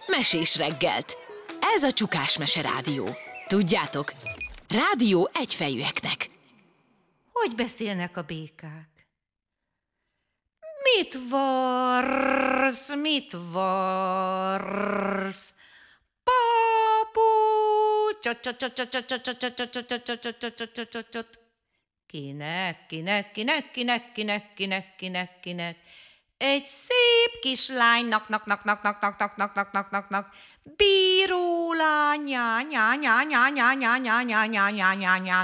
Mesés reggelt. Ez a Csukás Mese Rádió. Tudjátok, rádió egyfejűeknek. Hogy beszélnek a békák? Mit varsz, mit varsz? Papu! Kinek, kinek, kinek, kinek, kinek, kinek, kinek, kinek? Egy szép kislánynak, bírólány, nyá, nyá, nyá, nyá, nyá, nyá, nyá, nyá, nyá, nyá, nyá, nyá,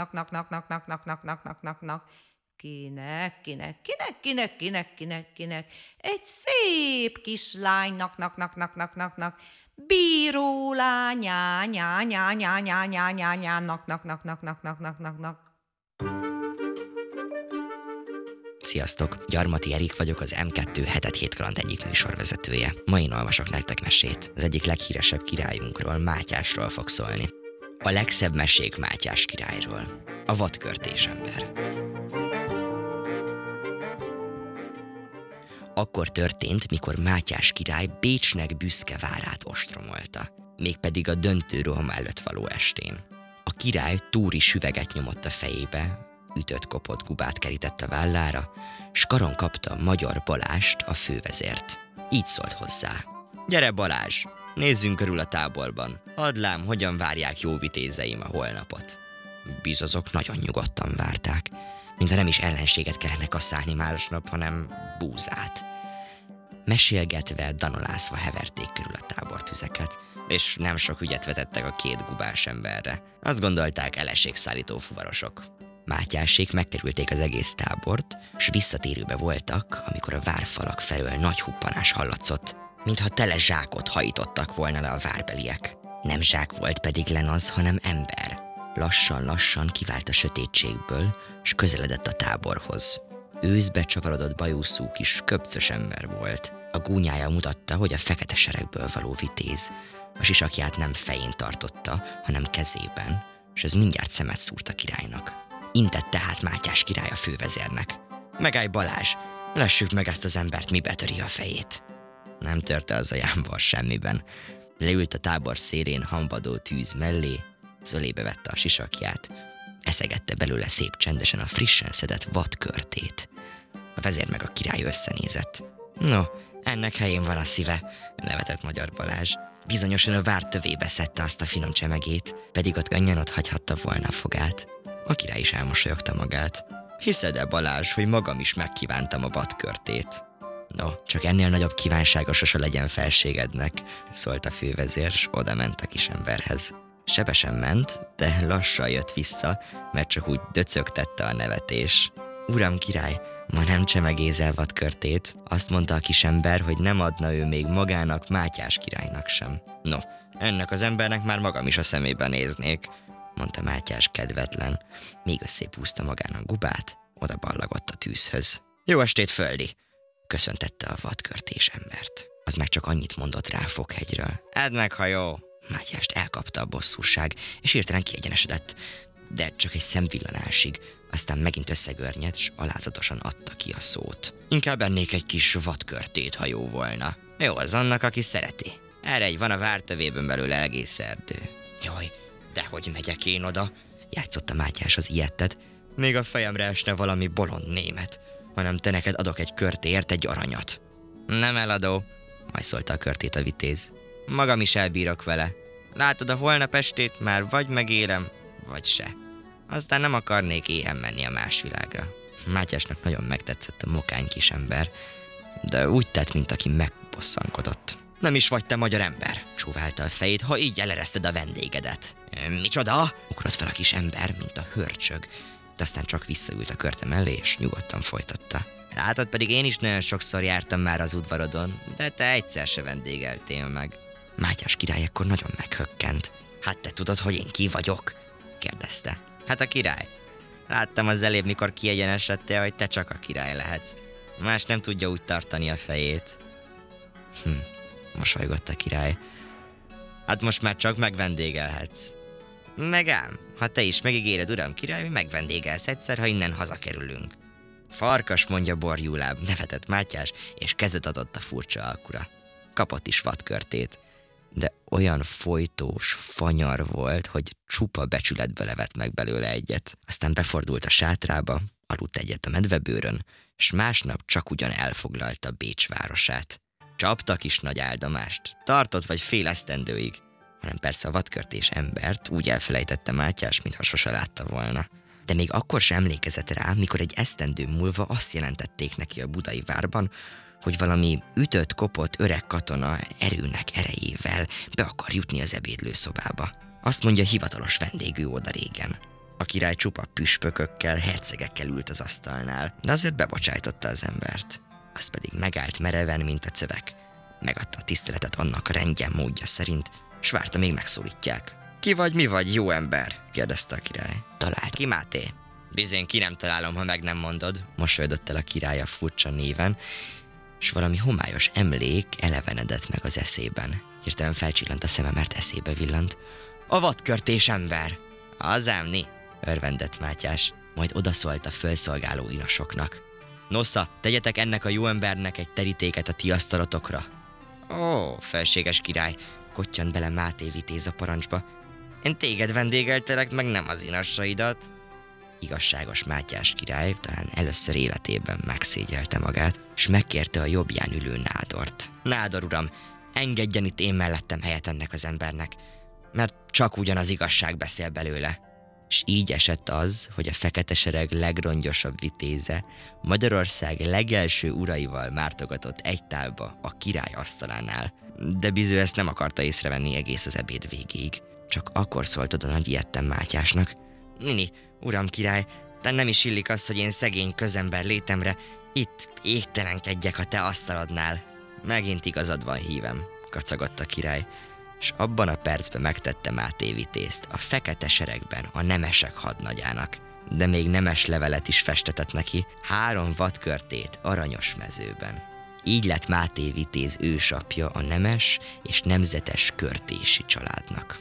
nak. Kinek, kinek, kinek, kinek, kinek, kinek, kinek? Egy szép kislánynak, bírólány, nyá, nyá, nyá, nyá, nyá, nyá, nyá, nyá, nak. Sziasztok! Gyarmati Erik vagyok, az M2 hetet hét kaland egyik műsorvezetője. Ma én olvasok nektek mesét. Az egyik leghíresebb királyunkról, Mátyásról fog szólni. A legszebb mesék Mátyás királyról. A vadkörtés ember. Akkor történt, mikor Mátyás király Bécsnek büszke várát ostromolta, mégpedig a döntő roham előtt való estén. A király túri süveget nyomott a fejébe, ütött kopott gubát kerített a vállára, s karon kapta Magyar Balást, a fővezért. Így szólt hozzá. Gyere Balázs, nézzünk körül a táborban. Add lám, hogyan várják jó vitézeim a holnapot. Bizozok nagyon nyugodtan várták, mintha nem is ellenséget kellene kasszálni másnap, hanem búzát. Mesélgetve, danolászva heverték körül a tábortüzeket, és nem sok ügyet vetettek a két gubás emberre. Azt gondolták, ellenségszállító fuvarosok. Mátyásék megkerülték az egész tábort, s visszatérőbe voltak, amikor a várfalak felől nagy huppanás hallatszott, mintha tele zsákot hajítottak volna le a várbeliek. Nem zsák volt pedig len az, hanem ember. Lassan-lassan kivált a sötétségből, s közeledett a táborhoz. Őszbe csavarodott bajuszú kis köpcös ember volt. A gúnyája mutatta, hogy a fekete seregből való vitéz. A sisakját nem fején tartotta, hanem kezében, s ez mindjárt szemet szúrt a királynak. Intett tehát Mátyás király a fővezérnek. Megállj Balázs, lessük meg ezt az embert, mi betöri a fejét. Nem törte az a jámbar semmiben. Leült a tábor szélén hambadó tűz mellé, zölébe vette a sisakját, eszegette belőle szép csendesen a frissen szedett vadkörtét. A vezér meg a király összenézett. No, ennek helyén van a szíve, nevetett Magyar Balázs. Bizonyosan a vár tövébe szedte azt a finom csemegét, pedig ott könnyen ott hagyhatta volna a fogát. A király is elmosolyogta magát. Hiszed-e, Balázs, hogy magam is megkívántam a vadkörtét? No, csak ennél nagyobb kívánsága sose legyen felségednek, szólt a fővezér, s oda ment a kisemberhez. Sebesen ment, de lassan jött vissza, mert csak úgy döcögtette a nevetés. Uram király, ma nem csemegézel vadkörtét, azt mondta a kisember, hogy nem adna ő még magának, Mátyás királynak sem. No, ennek az embernek már magam is a szemébe néznék, mondta Mátyás kedvetlen, még összépúzta magának gubát, oda ballagott a tűzhöz. Jó estét, földi! Köszöntette a vadkörtés embert. Az meg csak annyit mondott rá Fokhegyről. Edd meg, ha jó! Mátyást elkapta a bosszúság, és hirtelen kiegyenesedett, de csak egy szemvillanásig, aztán megint összegörnyedt, s alázatosan adta ki a szót. Inkább ennék egy kis vadkörtét, ha jó volna. Jó az annak, aki szereti. Erre egy van a vártövében belőle egész erdő. Jaj, dehogy megyek én oda, játszotta Mátyás az ilyettet. Még a fejemre esne valami bolond német, hanem te neked adok egy körtéért egy aranyat. Nem eladó, majszolta a körtét a vitéz. Magam is elbírok vele. Látod, a holnap estét már vagy megélem, vagy se. Aztán nem akarnék éhen menni a más világra. Mátyásnak nagyon megtetszett a mokány kisember, de úgy tett, mint aki megbosszankodott. Nem is vagy te magyar ember, csóválta a fejét, ha így elereszted a vendégedet. Micsoda? Ugrott fel a kis ember, mint a hörcsög, de aztán csak visszaült a körte mellé, és nyugodtan folytatta. Látod, pedig én is nagyon sokszor jártam már az udvarodon, de te egyszer se vendégeltél meg. Mátyás király ekkor nagyon meghökkent. Hát te tudod, hogy én ki vagyok? Kérdezte. Hát a király. Láttam az elébb, mikor kiegyenesedtél, hogy te csak a király lehetsz. Más nem tudja úgy tartani a fejét. Mosolygott a király. Hát most már csak megvendégelhetsz. Meg ám, ha te is megígéred, uram király, hogy megvendégelsz egyszer, ha innen hazakerülünk. Farkas, mondja borjúláb, nevetett Mátyás, és kezet adott a furcsa alkura. Kapott is vadkörtét. de olyan folytós fanyar volt, hogy csupa becsületbe levett meg belőle egyet. Aztán befordult a sátrába, aludt egyet a medvebőrön, s másnap csak ugyan elfoglalta Bécs városát. Csaptak is nagy áldomást, tartott vagy fél esztendőig, hanem persze a vadkörtés embert úgy elfelejtette Mátyás, mintha sose látta volna. De még akkor sem emlékezett rá, mikor egy esztendő múlva azt jelentették neki a budai várban, hogy valami ütött-kopott öreg katona erőnek erejével be akar jutni az ebédlőszobába. Azt mondja, hivatalos vendégű oda régen. A király csupa püspökökkel, hercegekkel ült az asztalnál, de azért bebocsájtotta az embert. Az pedig megállt mereven, mint a cövek. Megadta a tiszteletet annak a rendje módja szerint, s várta, még megszólítják. Ki vagy, mi vagy, jó ember? Kérdezte a király. Talált ki, Máté? Bizony, ki nem találom, ha meg nem mondod, mosolydott el a király a furcsa néven, s valami homályos emlék elevenedett meg az eszében. Hirtelen felcsillant a szeme, mert eszébe villant. A vadkörtés ember! Az ámni, örvendett Mátyás, majd odaszólt a fölszolgáló inasoknak. Nosza, tegyetek ennek a jó embernek egy terítéket a ti asztalotokra. Ó, felséges király, kottyant bele Máté vitéz a parancsba. Én téged vendégeltelek, meg nem az inassaidat. Igazságos Mátyás király talán először életében megszégyelte magát, s megkérte a jobbján ülő Nádort. Nádor uram, engedjen itt én mellettem helyet ennek az embernek, mert csak ugyan az igazság beszél belőle. S így esett az, hogy a fekete sereg legrongyosabb vitéze Magyarország legelső uraival mártogatott egy tálba a király asztalánál. De Biző ezt nem akarta észrevenni egész az ebéd végéig. Csak akkor szólt oda nagy ijedten Mátyásnak. Nini, uram király, de nem is illik az, hogy én szegény közember létemre itt égtelenkedjek a te asztalodnál. Megint igazad van, hívem, kacagott a király, s abban a percben megtette Máté vitézt a fekete seregben a nemesek hadnagyának. De még nemes levelet is festetett neki, 3 vadkörtét aranyos mezőben. Így lett Máté vitéz ősapja a nemes és nemzetes körtési családnak.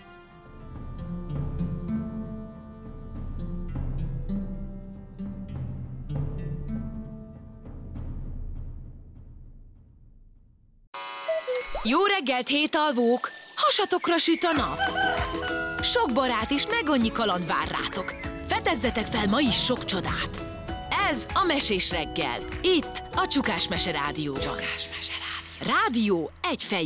Jó reggelt, hétalvók! Hasatokra süt a nap! Sok barát és meg annyi kaland vár rátok. Fedezzetek fel ma is sok csodát! Ez a Mesés reggel, itt a Csukás Mese Rádióban. Rádió egyfejű.